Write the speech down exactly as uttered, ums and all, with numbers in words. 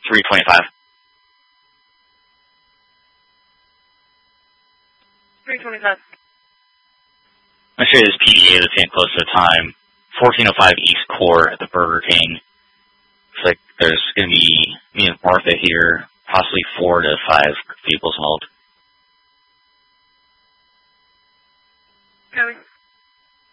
three twenty-five. three twenty-five. I'm sure this P D A that's getting close to the time. fourteen oh five East Court at the Burger King. Looks like there's going to be me and Martha here, possibly four to five vehicles hauled. Going.